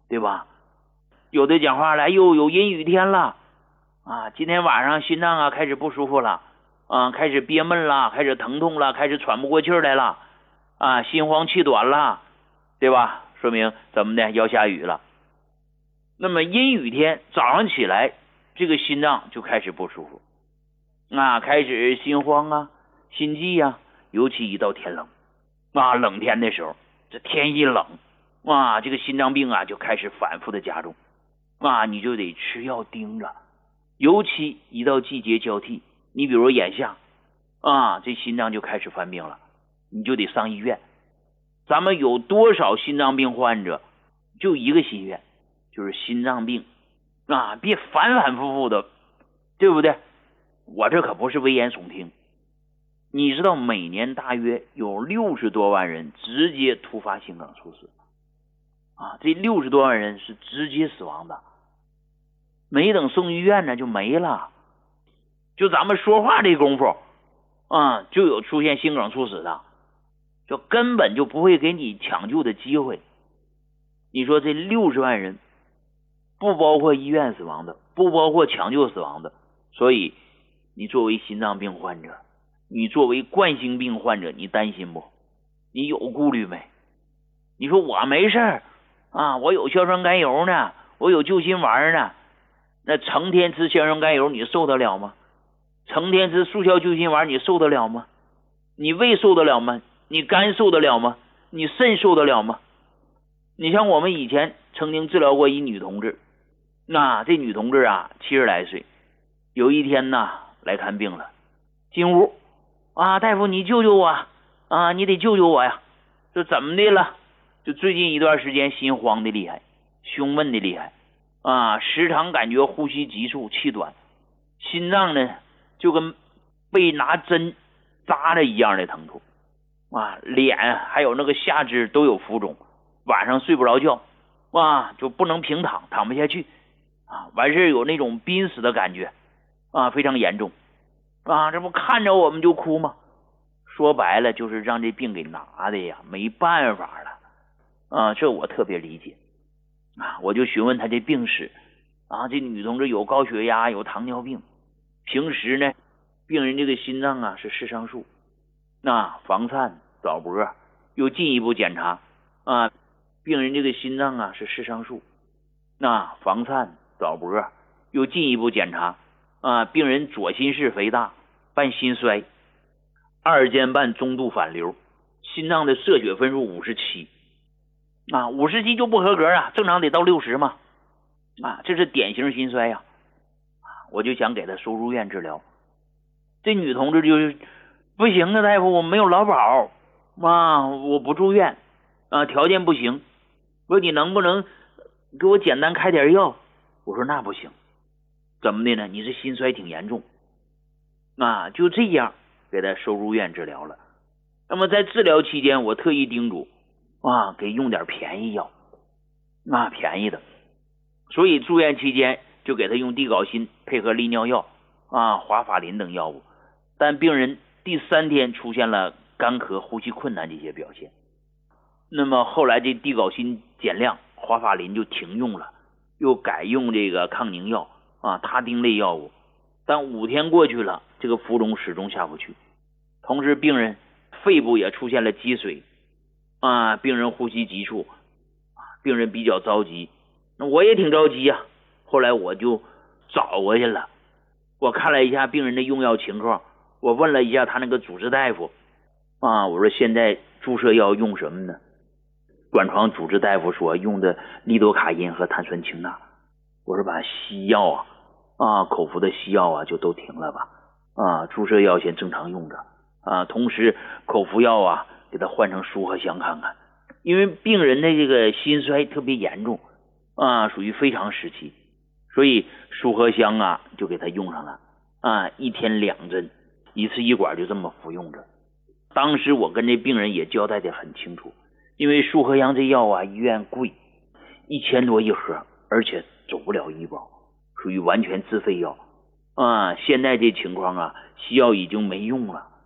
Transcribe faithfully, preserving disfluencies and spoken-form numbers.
对吧？有的讲话了，哟，有阴雨天了啊，今天晚上心脏啊开始不舒服了啊，开始憋闷了，开始疼痛了，开始喘不过气来了啊，心慌气短了，对吧？说明怎么的，要下雨了。那么阴雨天早上起来，这个心脏就开始不舒服啊，开始心慌啊，心悸呀、啊，尤其一到天冷啊，冷天的时候，这天一冷啊，这个心脏病啊就开始反复的加重啊，你就得吃药盯着。尤其一到季节交替，你比如眼下啊，这心脏就开始犯病了，你就得上医院。咱们有多少心脏病患者，就一个心愿，就是心脏病啊，别反反复复的，对不对？我这可不是危言耸听。你知道每年大约有六十多万人直接突发心梗猝死啊，这六十多万人是直接死亡的，没等送医院呢就没了。就咱们说话这功夫啊，就有出现心梗猝死的，就根本就不会给你抢救的机会。你说这六十万人不包括医院死亡的，不包括抢救死亡的，所以你作为心脏病患者，你作为冠心病患者，你担心不？你有顾虑没？你说我没事啊，我有硝酸甘油呢，我有救心丸呢，那成天吃硝酸甘油你受得了吗？成天吃速效救心丸你受得了吗？你胃受得了吗？你肝受得了吗？你肾受得了吗？你像我们以前曾经治疗过一女同志，那这女同志啊七十来岁，有一天呢来看病了，进屋啊，大夫你救救我啊，你得救救我呀。这怎么的了？就最近一段时间心慌的厉害，胸闷的厉害啊，时常感觉呼吸急促气短，心脏呢就跟被拿针扎了一样的疼痛啊，脸还有那个下肢都有浮肿，晚上睡不着觉啊，就不能平躺，躺不下去啊，完事有那种濒死的感觉啊，非常严重啊，这不看着我们就哭吗？说白了就是让这病给拿的呀，没办法了啊，这我特别理解啊，我就询问他这病史啊，这女同志有高血压，有糖尿病，平时呢病人这个心脏啊是室上束，那房颤早搏，又进一步检查啊，病人这个心脏啊是室上束，那房颤早搏，又进一步检查啊，病人左心室肥大，伴心衰，二尖瓣中度反流，心脏的射血分数五十七啊，五十七就不合格啊，正常得到六十嘛啊，这是典型心衰呀、啊。我就想给他收入院治疗，这女同志就是不行啊，大夫我没有劳保啊，我不住院啊，条件不行，我说你能不能给我简单开点药？我说那不行，怎么的呢？你这心衰挺严重啊，就这样给他收入院治疗了。那么在治疗期间，我特意叮嘱啊，给用点便宜药啊，便宜的，所以住院期间就给他用地碘锌配合利尿药啊、华法林等药物。但病人第三天出现了干咳、呼吸困难这些表现，那么后来这地碘锌减量，华法林就停用了，又改用这个抗凝药啊、他汀类药物。但五天过去了，这个浮肿始终下不去，同时病人肺部也出现了积水啊，病人呼吸急促，病人比较着急，那我也挺着急呀、啊。后来我就找过去了，我看了一下病人的用药情况，我问了一下他那个主治大夫啊，我说现在注射药用什么呢？管床主治大夫说用的利多卡因和碳酸氢钠。我说把西药啊啊口服的西药啊就都停了吧啊，注射药先正常用着啊，同时口服药啊给他换成舒和香看看，因为病人的这个心衰特别严重啊，属于非常时期，所以舒和香啊就给他用上了啊，一天两针，一次一管就这么服用着。当时我跟这病人也交代的很清楚，因为舒和香这药啊医院贵，一千多一盒，而且走不了医保，属于完全自费药啊。现在这情况啊，西药已经没用了